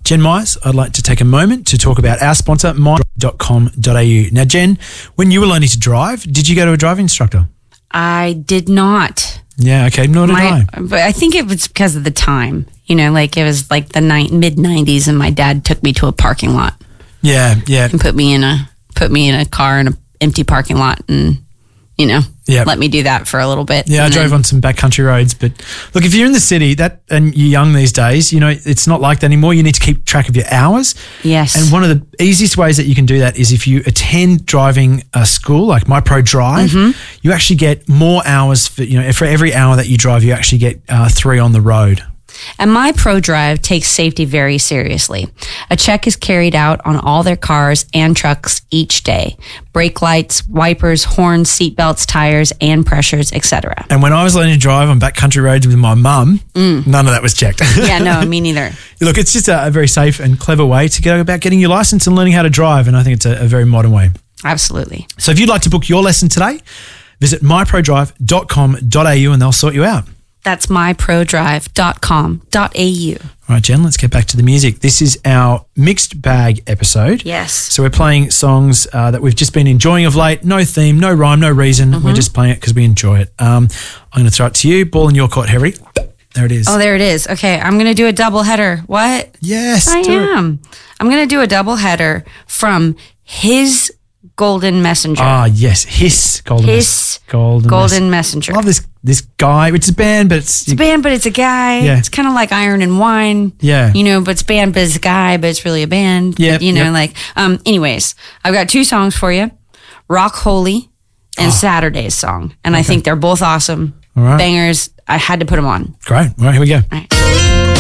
Jen Myers, I'd like to take a moment to talk about our sponsor, my.com.au. Now, Jen, when you were learning to drive, did you go to a driving instructor? I did not. Yeah, okay, nor did I. But I think it was because of the time. You know, like it was like the mid-90s, and my dad took me to a parking lot. Yeah. And put me in a car in an empty parking lot, and let me do that for a little bit. Yeah, I drove on some backcountry roads. But look, if you're in the city and you're young these days, it's not like that anymore. You need to keep track of your hours. Yes. And one of the easiest ways that you can do that is if you attend driving school, like MyPro Drive, you actually get more hours for every hour that you drive, you actually get 3 on the road. And MyPro Drive takes safety very seriously. A check is carried out on all their cars and trucks each day. Brake lights, wipers, horns, seatbelts, tires, and pressures, etc. And when I was learning to drive on backcountry roads with my mum, none of that was checked. Yeah, no, me neither. Look, it's just a very safe and clever way to go about getting your license and learning how to drive. And I think it's a very modern way. Absolutely. So if you'd like to book your lesson today, visit myprodrive.com.au and they'll sort you out. That's myprodrive.com.au. All right, Jen, let's get back to the music. This is our mixed bag episode. Yes. So we're playing songs that we've just been enjoying of late. No theme, no rhyme, no reason. We're just playing it because we enjoy it. I'm going to throw it to you. Ball in your court, Harry. There it is. Oh, there it is. Okay, I'm going to do a double header. What? Yes, I am. I'm going to do a double header from His Golden Messenger. Ah, yes. His Golden Messenger. I love this guy. It's a band, but it's a band, but it's a guy. Yeah. It's kind of like Iron and Wine. Yeah. But it's band, but it's a guy, but it's really a band. Yeah. Anyways, I've got 2 songs for you. Rock Holy and Saturday's song. And I think they're both awesome. All right. Bangers. I had to put them on. Great. All right, here we go. All right.